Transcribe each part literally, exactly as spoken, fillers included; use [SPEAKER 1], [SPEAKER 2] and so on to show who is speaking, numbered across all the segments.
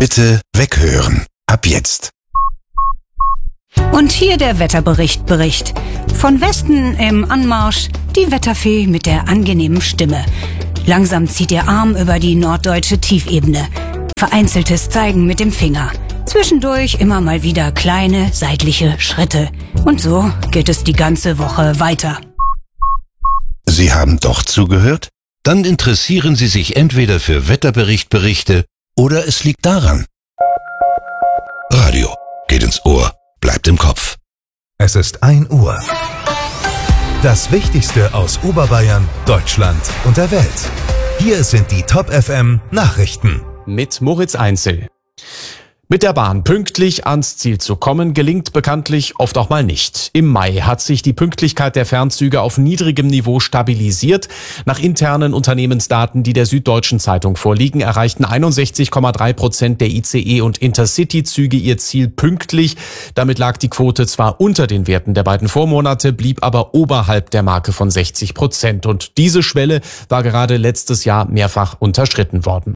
[SPEAKER 1] Bitte weghören. Ab jetzt.
[SPEAKER 2] Und hier der Wetterbericht Bericht. Von Westen im Anmarsch die Wetterfee mit der angenehmen Stimme. Langsam zieht ihr Arm über die norddeutsche Tiefebene. Vereinzeltes Zeigen mit dem Finger. Zwischendurch immer mal wieder kleine seitliche Schritte. Und so geht es die ganze Woche weiter.
[SPEAKER 1] Sie haben doch zugehört? Dann interessieren Sie sich entweder für Wetterbericht-Berichte oder es liegt daran. Radio geht ins Ohr, bleibt im Kopf.
[SPEAKER 3] Es ist ein Uhr. Das Wichtigste aus Oberbayern, Deutschland und der Welt. Hier sind die Top F M Nachrichten.
[SPEAKER 4] Mit Moritz Einzel. Mit der Bahn pünktlich ans Ziel zu kommen, gelingt bekanntlich oft auch mal nicht. Im Mai hat sich die Pünktlichkeit der Fernzüge auf niedrigem Niveau stabilisiert. Nach internen Unternehmensdaten, die der Süddeutschen Zeitung vorliegen, erreichten einundsechzig Komma drei Prozent der I C E- und Intercity-Züge ihr Ziel pünktlich. Damit lag die Quote zwar unter den Werten der beiden Vormonate, blieb aber oberhalb der Marke von sechzig Prozent. Und diese Schwelle war gerade letztes Jahr mehrfach unterschritten worden.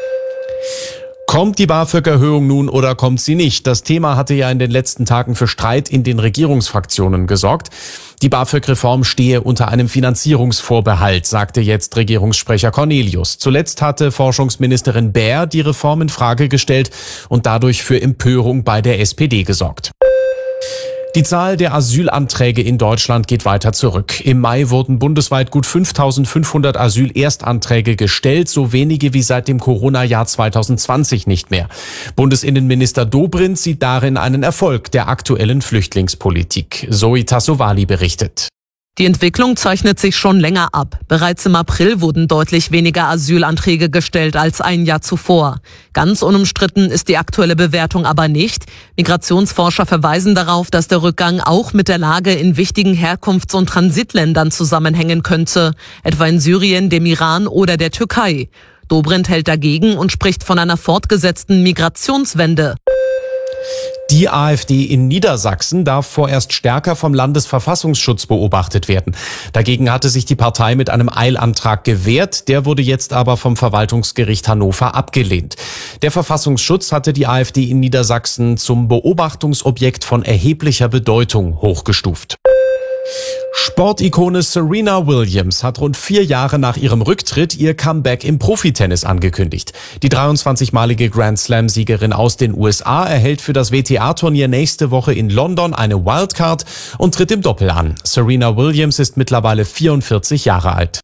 [SPEAKER 4] Kommt die BAföG-Erhöhung nun oder kommt sie nicht? Das Thema hatte ja in den letzten Tagen für Streit in den Regierungsfraktionen gesorgt. Die BAföG-Reform stehe unter einem Finanzierungsvorbehalt, sagte jetzt Regierungssprecher Cornelius. Zuletzt hatte Forschungsministerin Baer die Reform in Frage gestellt und dadurch für Empörung bei der S P D gesorgt. Die Zahl der Asylanträge in Deutschland geht weiter zurück. Im Mai wurden bundesweit gut fünftausendfünfhundert Asylerstanträge gestellt, so wenige wie seit dem Corona-Jahr zweitausendzwanzig nicht mehr. Bundesinnenminister Dobrindt sieht darin einen Erfolg der aktuellen Flüchtlingspolitik. Zoe Tassovali berichtet.
[SPEAKER 5] Die Entwicklung zeichnet sich schon länger ab. Bereits im April wurden deutlich weniger Asylanträge gestellt als ein Jahr zuvor. Ganz unumstritten ist die aktuelle Bewertung aber nicht. Migrationsforscher verweisen darauf, dass der Rückgang auch mit der Lage in wichtigen Herkunfts- und Transitländern zusammenhängen könnte, etwa in Syrien, dem Iran oder der Türkei. Dobrindt hält dagegen und spricht von einer fortgesetzten Migrationswende.
[SPEAKER 4] Die AfD in Niedersachsen darf vorerst stärker vom Landesverfassungsschutz beobachtet werden. Dagegen hatte sich die Partei mit einem Eilantrag gewehrt. Der wurde jetzt aber vom Verwaltungsgericht Hannover abgelehnt. Der Verfassungsschutz hatte die AfD in Niedersachsen zum Beobachtungsobjekt von erheblicher Bedeutung hochgestuft. Sportikone Serena Williams hat rund vier Jahre nach ihrem Rücktritt ihr Comeback im Profitennis angekündigt. Die dreiundzwanzigmalige Grand Slam-Siegerin aus den U S A erhält für das W T A-Turnier nächste Woche in London eine Wildcard und tritt im Doppel an. Serena Williams ist mittlerweile vierundvierzig Jahre alt.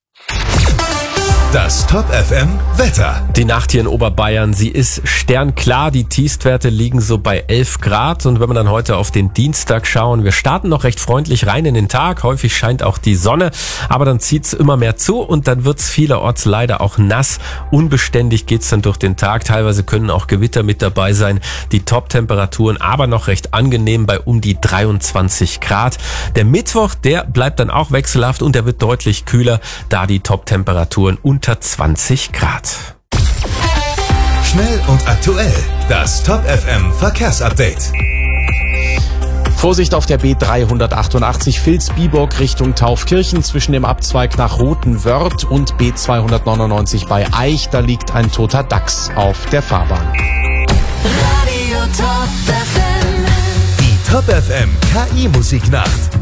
[SPEAKER 3] Das Top F M Wetter.
[SPEAKER 6] Die Nacht hier in Oberbayern, sie ist sternklar. Die Tiefstwerte liegen so bei elf Grad. Und wenn wir dann heute auf den Dienstag schauen, wir starten noch recht freundlich rein in den Tag. Häufig scheint auch die Sonne, aber dann zieht's immer mehr zu und dann wird's vielerorts leider auch nass. Unbeständig geht's dann durch den Tag. Teilweise können auch Gewitter mit dabei sein. Die Top-Temperaturen aber noch recht angenehm bei um die dreiundzwanzig Grad. Der Mittwoch, der bleibt dann auch wechselhaft und der wird deutlich kühler, da die Top-Temperaturen unter zwanzig Grad.
[SPEAKER 3] Schnell und aktuell. Das Top F M Verkehrsupdate.
[SPEAKER 4] Vorsicht auf der B dreihundertachtundachtzig Vilsbiburg Richtung Taufkirchen zwischen dem Abzweig nach Rothenwörth und B zweihundertneunundneunzig bei Eich. Da liegt ein toter Dachs auf der Fahrbahn.
[SPEAKER 3] Radio Top F M. Die Top F M K I-Musiknacht.